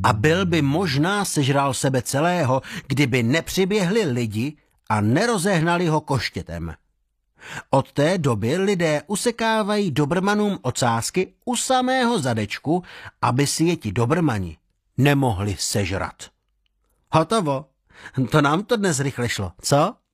a byl by možná sežral sebe celého, kdyby nepřiběhli lidi a nerozehnali ho koštětem. Od té doby lidé usekávají dobrmanům ocásky u samého zadečku, aby si je ti dobrmani nemohli sežrat. Hotovo. To nám to dnes rychle šlo, co?